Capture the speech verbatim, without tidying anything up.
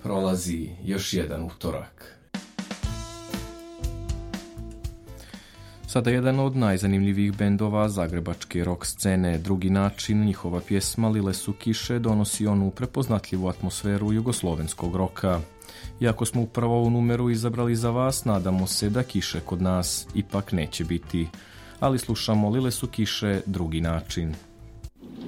Prolazi još jedan utorak. Sada jedan od najzanimljivijih bendova zagrebačke rock scene, Drugi način, njihova pjesma Lile su kiše donosi onu prepoznatljivu atmosferu jugoslovenskog roka. Iako smo upravo ovu numeru izabrali za vas, nadamo se da kiše kod nas ipak neće biti. Ali slušamo Lile su kiše, Drugi način.